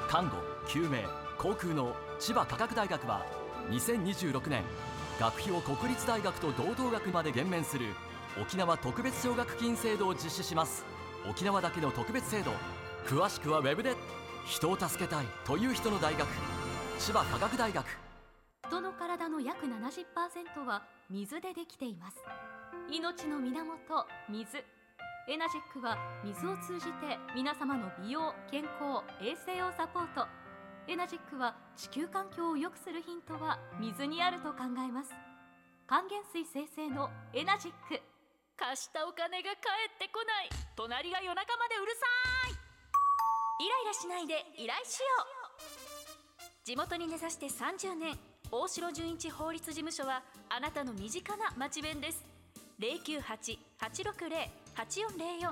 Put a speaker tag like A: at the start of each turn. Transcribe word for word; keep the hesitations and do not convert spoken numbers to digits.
A: 看護、救命、航空の千葉科学大学はにせんにじゅうろくねん学費を国立大学と同等額まで減免する沖縄特別奨学金制度を実施します。沖縄だけの特別制度、詳しくはウェブで。人を助けたいという人の大学、千葉科学大学。
B: 人の体の約 ななじゅっパーセント は水でできています。命の源、水。エナジックは水を通じて皆様の美容、健康、衛生をサポート。エナジックは地球環境を良くするヒントは水にあると考えます。還元水生成のエナジック。
C: 貸したお金が返ってこない、隣が夜中までうるさい。イライラしないで依頼しよう。地元に根ざしてさんじゅうねん、大城純一法律事務所はあなたの身近な町弁です。 ゼロきゅうはち はちろくゼロ はちよんゼロよん